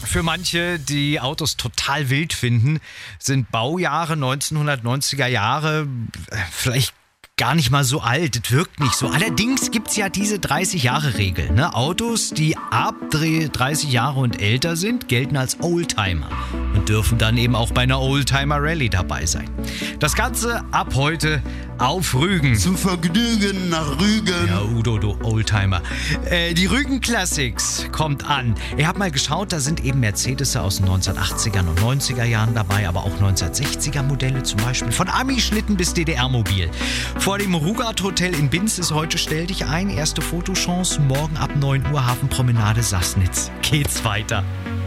Für manche, die Autos total wild finden, sind Baujahre 1990er Jahre vielleicht gar nicht mal so alt. Das wirkt nicht so. Allerdings gibt es ja diese 30-Jahre-Regel. Ne? Autos, die ab 30 Jahre und älter sind, gelten als Oldtimer und dürfen dann eben auch bei einer Oldtimer-Rallye dabei sein. Das Ganze ab heute auf Rügen. Zum Vergnügen nach Rügen. Ja, Udo, du Oldtimer. Die Rügen Classics kommt an. Ich habe mal geschaut, da sind eben Mercedes aus den 1980er und 90er Jahren dabei, aber auch 1960er Modelle zum Beispiel. Von Ami-Schlitten bis DDR-Mobil. Vor dem Rugat Hotel in Binz ist heute Stell dich ein. Erste Fotochance morgen ab 9 Uhr Hafenpromenade Sassnitz. Geht's weiter.